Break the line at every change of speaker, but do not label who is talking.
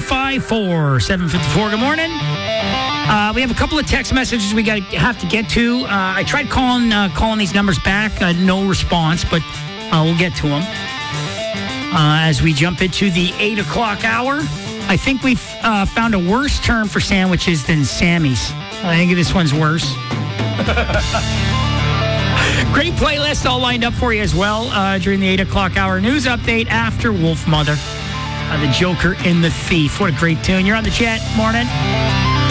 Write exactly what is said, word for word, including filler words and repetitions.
five four, seven five four. Good morning. Uh, we have a couple of text messages we got to have to get to. Uh, I tried calling uh, calling these numbers back. Uh, no response, but uh, we'll get to them. Uh, as we jump into the eight o'clock hour, I think we've uh, found a worse term for sandwiches than Sammy's. I think this one's worse. Great playlist all lined up for you as well uh, during the eight o'clock hour news update after Wolf Mother. Uh, the Joker and the Thief. What a great tune. You're on the chat. Morning.